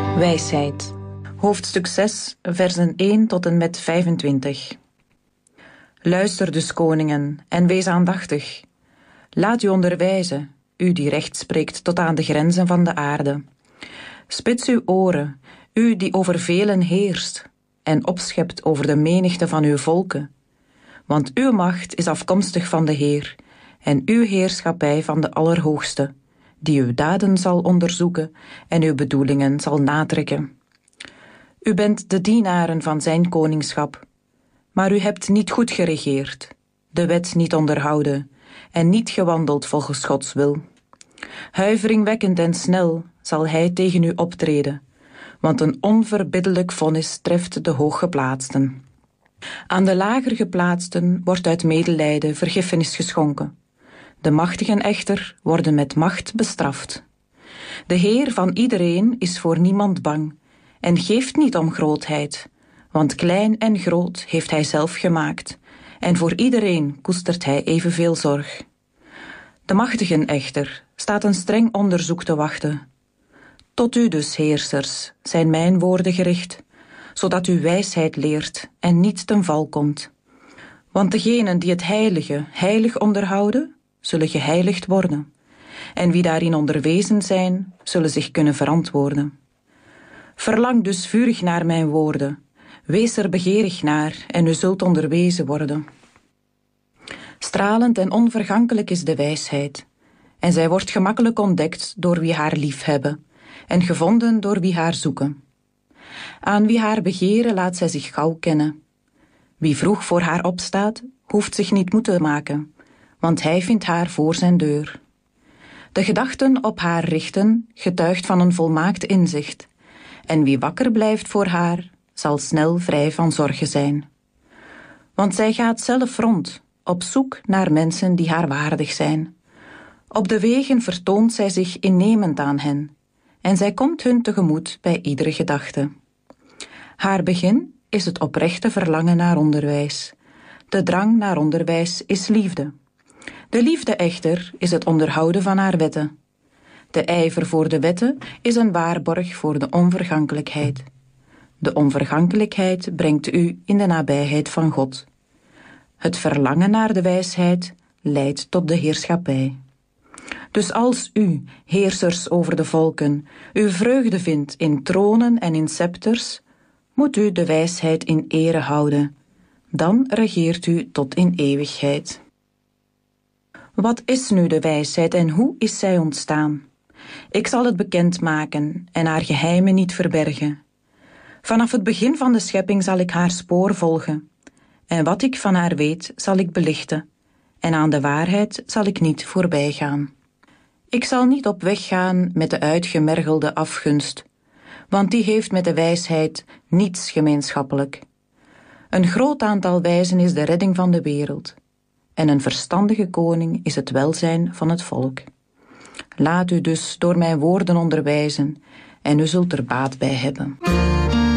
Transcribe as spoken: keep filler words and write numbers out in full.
Wijsheid. Hoofdstuk zes, versen één tot en met vijfentwintig. Luister dus, koningen, en wees aandachtig. Laat u onderwijzen, u die recht spreekt tot aan de grenzen van de aarde. Spits uw oren, u die over velen heerst, en opschept over de menigte van uw volken. Want uw macht is afkomstig van de Heer, en uw heerschappij van de Allerhoogste, die uw daden zal onderzoeken en uw bedoelingen zal natrekken. U bent de dienaren van zijn koningschap, maar u hebt niet goed geregeerd, de wet niet onderhouden en niet gewandeld volgens Gods wil. Huiveringwekkend en snel zal hij tegen u optreden, want een onverbiddelijk vonnis treft de hooggeplaatsten. Aan de lager geplaatsten wordt uit medelijden vergiffenis geschonken. De machtigen echter worden met macht bestraft. De Heer van iedereen is voor niemand bang en geeft niet om grootheid, want klein en groot heeft hij zelf gemaakt, en voor iedereen koestert hij evenveel zorg. De machtigen echter staat een streng onderzoek te wachten. Tot u dus, heersers, zijn mijn woorden gericht, zodat u wijsheid leert en niet ten val komt. Want degenen die het heilige heilig onderhouden, zullen geheiligd worden, en wie daarin onderwezen zijn, zullen zich kunnen verantwoorden. Verlang dus vurig naar mijn woorden, wees er begeerig naar, en u zult onderwezen worden. Stralend en onvergankelijk is de wijsheid, en zij wordt gemakkelijk ontdekt door wie haar liefhebben, en gevonden door wie haar zoeken. Aan wie haar begeren laat zij zich gauw kennen. Wie vroeg voor haar opstaat, hoeft zich niet moe te maken, want hij vindt haar voor zijn deur. De gedachten op haar richten getuigt van een volmaakt inzicht, en wie wakker blijft voor haar, zal snel vrij van zorgen zijn. Want zij gaat zelf rond, op zoek naar mensen die haar waardig zijn. Op de wegen vertoont zij zich innemend aan hen, en zij komt hun tegemoet bij iedere gedachte. Haar begin is het oprechte verlangen naar onderwijs. De drang naar onderwijs is liefde. De liefde echter is het onderhouden van haar wetten. De ijver voor de wetten is een waarborg voor de onvergankelijkheid. De onvergankelijkheid brengt u in de nabijheid van God. Het verlangen naar de wijsheid leidt tot de heerschappij. Dus als u, heersers over de volken, uw vreugde vindt in tronen en in scepters, moet u de wijsheid in ere houden. Dan regeert u tot in eeuwigheid. Wat is nu de wijsheid en hoe is zij ontstaan? Ik zal het bekendmaken en haar geheimen niet verbergen. Vanaf het begin van de schepping zal ik haar spoor volgen. En wat ik van haar weet, zal ik belichten. En aan de waarheid zal ik niet voorbij gaan. Ik zal niet op weg gaan met de uitgemergelde afgunst, want die heeft met de wijsheid niets gemeenschappelijk. Een groot aantal wijzen is de redding van de wereld, en een verstandige koning is het welzijn van het volk. Laat u dus door mijn woorden onderwijzen, en u zult er baat bij hebben.